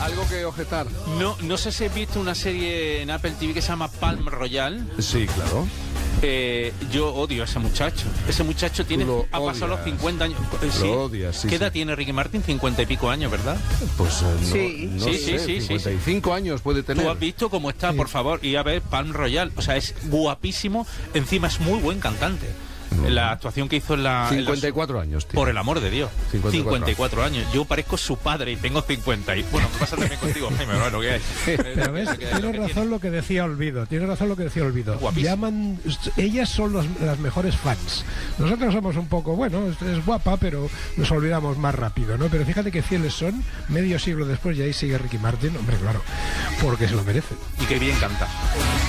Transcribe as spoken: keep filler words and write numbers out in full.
¿Algo que objetar? No, no sé si has visto una serie en Apple T V que se llama Palm Royal. Sí, claro. Eh, yo odio a ese muchacho. Ese muchacho tiene, Lo ha pasado odias. los cincuenta años. Eh, Lo sí. odias, sí, ¿Qué edad sí. tiene Ricky Martin? cincuenta y pico años, ¿verdad? Pues eh, no, Sí. no Sí, sé, sí, sí, sí, cincuenta y cinco años puede tener. Tú has visto cómo está, por favor, y a ver Palm Royal. O sea, es guapísimo. Encima es muy buen cantante. La actuación que hizo en la... en la- cincuenta y cuatro años, tío. Por el amor de Dios. cincuenta y cuatro. cincuenta y cuatro años. Yo parezco su padre y tengo cincuenta. Y bueno, me pasa también contigo, Jaime. Bueno, ¿qué hay? Pero ves, Lo que- lo tiene que razón tiene. lo que decía Olvido, tiene razón lo que decía Olvido. Guapísimo. Llaman, ellas son los- las mejores fans. Nosotros somos un poco, bueno, es, es guapa, pero nos olvidamos más rápido, ¿no? Pero fíjate qué fieles son, medio siglo después y ahí sigue Ricky Martin, hombre, claro, porque se lo merece. Y qué bien canta.